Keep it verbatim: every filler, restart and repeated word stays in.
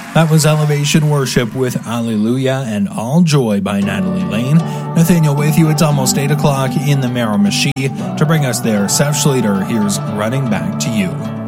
That was Elevation Worship with Alleluia and All Joy by Natalie Lane. Nathaniel with you. It's almost eight o'clock in the Miramichi. To bring us there, Seth Schleter, here's Running Back to You.